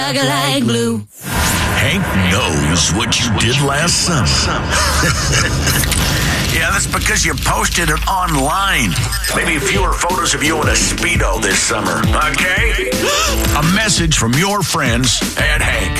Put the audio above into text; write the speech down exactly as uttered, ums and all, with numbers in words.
like glue. Hank knows what you did last summer. Yeah, that's because you posted it online. Maybe fewer photos of you in a Speedo this summer, okay? A message from your friends at Hank.